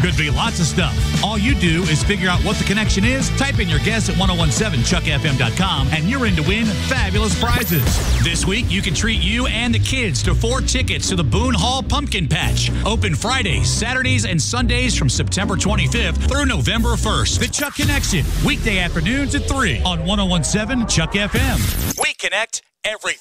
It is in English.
Could be lots of stuff. All you do is figure out what the connection is, type in your guess at 1017chuckfm.com, and you're in to win fabulous prizes. This week, you can treat you and the kids to 4 tickets to the Boone Hall Pumpkin Patch. Open Fridays, Saturdays, and Sundays from September 25th through November 1st. The Chuck Connection, weekday afternoons at 3 on 1017 Chuck FM. We connect everything.